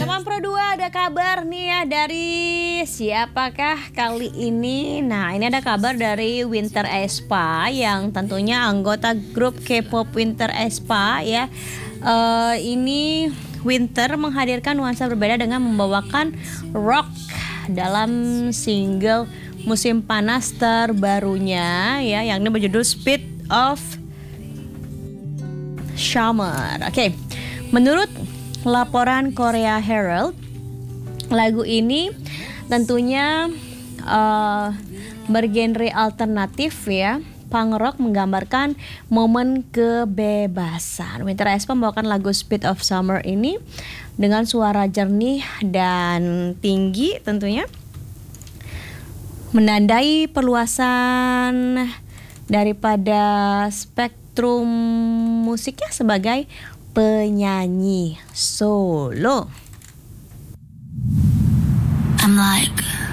Teman Pro 2 ada kabar nih ya dari siapakah kali ini? Nah, ini ada kabar dari Winter aespa yang tentunya anggota grup K-pop Winter aespa ya. Ini Winter menghadirkan nuansa berbeda dengan membawakan rock dalam single musim panas terbarunya ya, yang ini berjudul Speed of Summer. Oke. Menurut laporan Korea Herald, lagu ini tentunya bergenre alternatif ya. Punk rock menggambarkan momen kebebasan. Winter aespa membawakan lagu Speed of Summer ini dengan suara jernih dan tinggi tentunya, menandai perluasan daripada spektrum musiknya sebagai penyanyi solo. I'm like